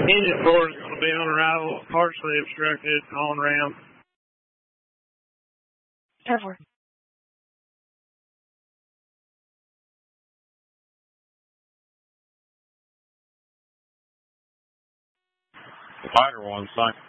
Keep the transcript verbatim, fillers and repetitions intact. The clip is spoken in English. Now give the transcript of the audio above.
Engine four is going to be on arrival, partially obstructed on ramp. ten four. Fighter one, sign.